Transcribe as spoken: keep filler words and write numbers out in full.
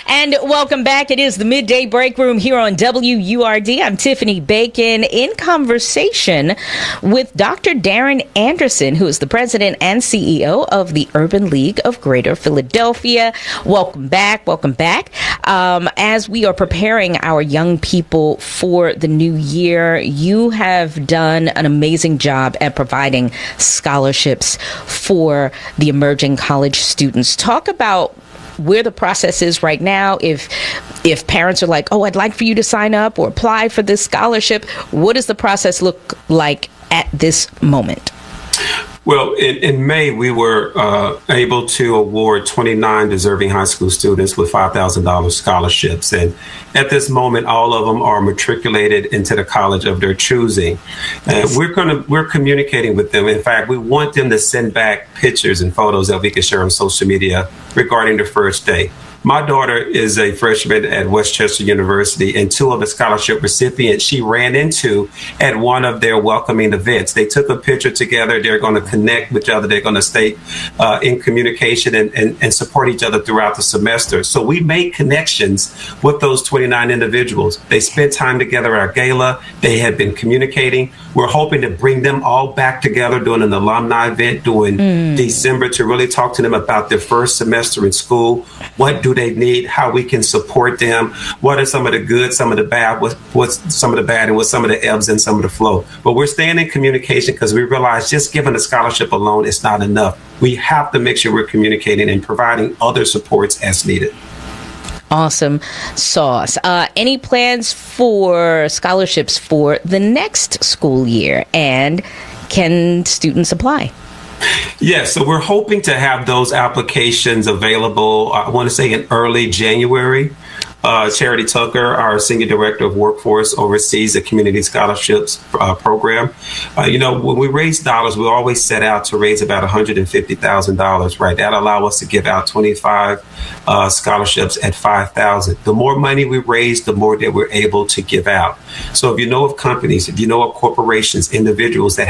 And welcome back. It is the Midday Break Room here on W U R D. I'm Tiffany Bacon in conversation with Doctor Darren Anderson, who is the president and C E O of the Urban League of Greater Philadelphia. Welcome back. Welcome back. Um, as we are preparing our young people for the new year, you have done an amazing job at providing scholarships for the emerging college students. Talk about where the process is right now. If if parents are like, oh, I'd like for you to sign up or apply for this scholarship, what does the process look like at this moment? Well, in, in May, we were uh, able to award twenty-nine deserving high school students with five thousand dollars scholarships. And at this moment, all of them are matriculated into the college of their choosing. And we're going to we're communicating with them. In fact, we want them to send back pictures and photos that we can share on social media regarding their first day. My daughter is a freshman at Westchester University, and two of the scholarship recipients she ran into at one of their welcoming events. They took a picture together. They're going to connect with each other. They're going to stay uh, in communication and, and, and support each other throughout the semester. So we made connections with those twenty-nine individuals. They spent time together at our gala. They had been communicating. We're hoping to bring them all back together during an alumni event during mm. December to really talk to them about their first semester in school. What do they need, how we can support them, what are some of the good, some of the bad, what, what's some of the bad, and what's some of the ebbs and some of the flow. But we're staying in communication because we realize just giving a scholarship alone is not enough. We have to make sure we're communicating and providing other supports as needed. Awesome sauce. Uh, any plans for scholarships for the next school year, and can students apply? Yes, so we're hoping to have those applications available, I want to say in early January. Uh, Charity Tucker, our Senior Director of Workforce, oversees the Community Scholarships uh, program. Uh, you know, when we raise dollars, we always set out to raise about one hundred fifty thousand dollars, right? That'll allow us to give out twenty-five uh, scholarships at five thousand dollars. The more money we raise, the more that we're able to give out. So if you know of companies, if you know of corporations, individuals that